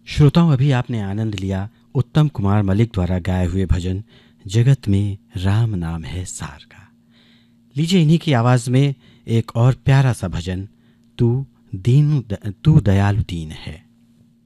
श्रोताओं, अभी आपने आनंद लिया उत्तम कुमार मलिक द्वारा गाए हुए भजन जगत में राम नाम है सार का। लीजिए इन्हीं की आवाज में एक और प्यारा सा भजन, तू दयालु दीन है।